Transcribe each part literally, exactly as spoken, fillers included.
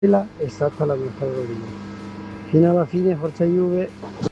Quella è stata la mia favorita. Fino alla fine Forza Juve.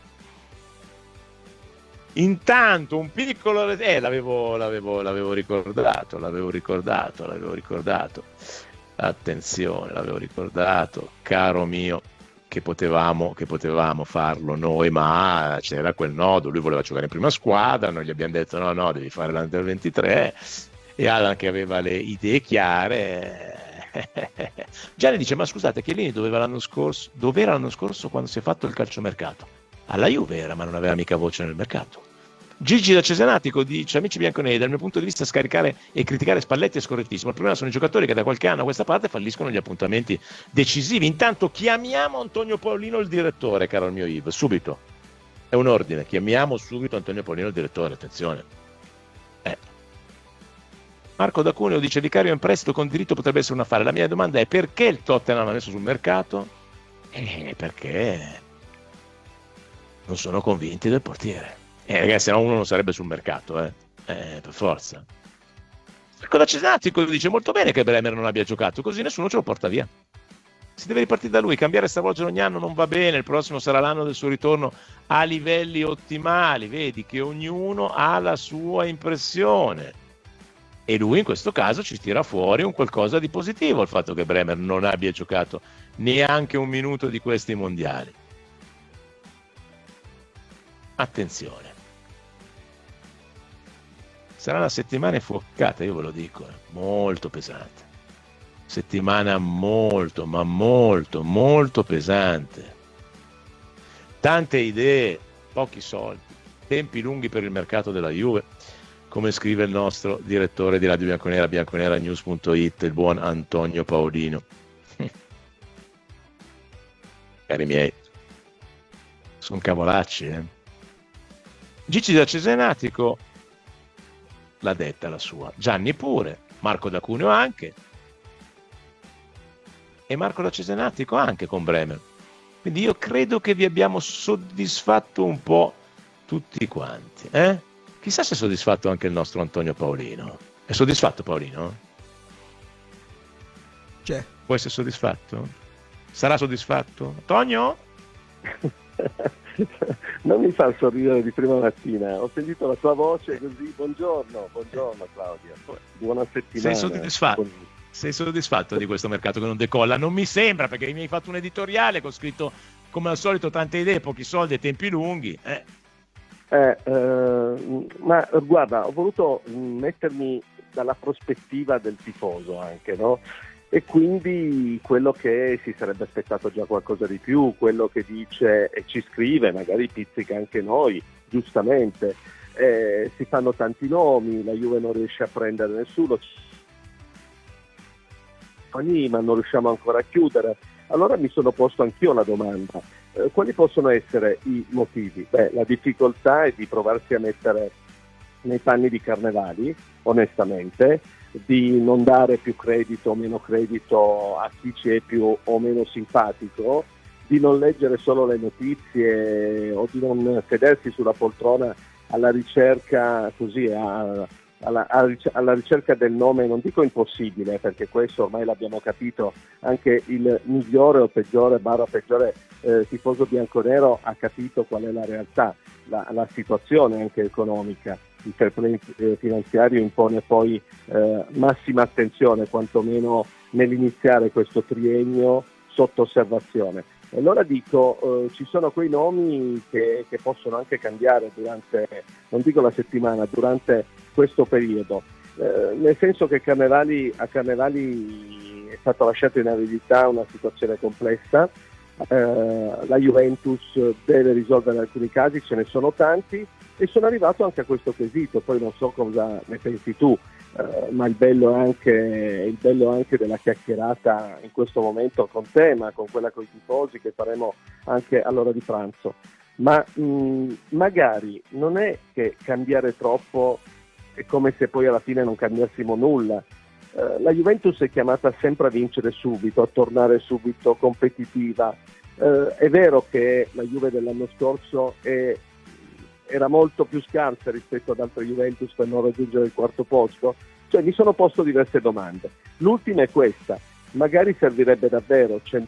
Intanto un piccolo eh, l'avevo, l'avevo, l'avevo ricordato, l'avevo ricordato, l'avevo ricordato. Attenzione, l'avevo ricordato, caro mio, che potevamo, che potevamo farlo noi, ma c'era quel nodo, lui voleva giocare in prima squadra, noi gli abbiamo detto no, no, devi fare l'Under ventitré, e Alan che aveva le idee chiare. Gianni dice, ma scusate, Chiellini doveva l'anno scorso, dov'era l'anno scorso quando si è fatto il calciomercato? Alla Juve era, ma non aveva mica voce nel mercato. Gigi da Cesenatico dice, amici bianconeri, dal mio punto di vista scaricare e criticare Spalletti è scorrettissimo, il problema sono i giocatori che da qualche anno a questa parte falliscono gli appuntamenti decisivi. Intanto chiamiamo Antonio Paolino il direttore, caro il mio Yves, subito, è un ordine, chiamiamo subito Antonio Paolino il direttore, attenzione. eh. Marco da Cuneo dice, vicario in prestito con diritto potrebbe essere un affare, la mia domanda è perché il Tottenham ha messo sul mercato? Eh, perché non sono convinti del portiere. Eh, ragazzi, se no uno non sarebbe sul mercato, eh, eh per forza. Cosa Cesenatico dice molto bene che Bremer non abbia giocato, così nessuno ce lo porta via. Si deve ripartire da lui, cambiare stravolgere ogni anno non va bene, il prossimo sarà l'anno del suo ritorno a livelli ottimali, vedi che ognuno ha la sua impressione. E lui in questo caso ci tira fuori un qualcosa di positivo, il fatto che Bremer non abbia giocato neanche un minuto di questi mondiali. Attenzione. Sarà una settimana infuocata, io ve lo dico, eh, molto pesante. Settimana molto, ma molto, molto pesante. Tante idee, pochi soldi, tempi lunghi per il mercato della Juve, come scrive il nostro direttore di Radio Bianconera, bianconeranews punto it, il buon Antonio Paolino. Cari miei, sono cavolacci, eh. Gigi da Cesenatico l'ha detta la sua, Gianni pure, Marco da Cuneo anche, e Marco da Cesenatico anche con Bremer. Quindi io credo che vi abbiamo soddisfatto un po' tutti quanti, eh? Chissà se è soddisfatto anche il nostro Antonio Paolino. È soddisfatto Paolino? C'è. Può essere soddisfatto? Sarà soddisfatto? Antonio? Non mi fa sorridere di prima mattina, ho sentito la tua voce così, buongiorno, buongiorno Claudia, buona settimana. Sei soddisfatto? Buon... Sei soddisfatto di questo mercato che non decolla? Non mi sembra, perché mi hai fatto un editoriale che ho scritto come al solito tante idee, pochi soldi e tempi lunghi. Eh. Eh, eh, ma guarda, ho voluto mettermi dalla prospettiva del tifoso anche, no? E quindi quello che si sarebbe aspettato già qualcosa di più, quello che dice e ci scrive, magari pizzica anche noi, giustamente, eh, si fanno tanti nomi, la Juve non riesce a prendere nessuno, ma non riusciamo ancora a chiudere. Allora mi sono posto anch'io la domanda, eh, quali possono essere i motivi? Beh, la difficoltà è di provarsi a mettere nei panni di Carnevali, onestamente, di non dare più credito o meno credito a chi ci è più o meno simpatico, di non leggere solo le notizie o di non sedersi sulla poltrona alla ricerca così a, alla, alla ricerca del nome, non dico impossibile, perché questo ormai l'abbiamo capito, anche il migliore o peggiore barra peggiore eh, tifoso bianconero ha capito qual è la realtà, la, la situazione anche economica. Il fair play finanziario impone poi eh, massima attenzione, quantomeno nell'iniziare questo triennio sotto osservazione. E allora dico, eh, ci sono quei nomi che, che possono anche cambiare durante, non dico la settimana, durante questo periodo, eh, nel senso che Carnevali, a Carnevali è stata lasciata in eredità una situazione complessa, eh, la Juventus deve risolvere alcuni casi, ce ne sono tanti, e sono arrivato anche a questo quesito, poi non so cosa ne pensi tu, eh, ma il bello, è anche, il bello anche della chiacchierata in questo momento con te, ma con quella con i tifosi che faremo anche all'ora di pranzo. Ma mh, magari non è che cambiare troppo è come se poi alla fine non cambiassimo nulla. Eh, la Juventus è chiamata sempre a vincere subito, a tornare subito competitiva. Eh, è vero che la Juve dell'anno scorso è era molto più scarsa rispetto ad altre Juventus per non raggiungere il quarto posto, cioè mi sono posto diverse domande. L'ultima è questa: magari servirebbe davvero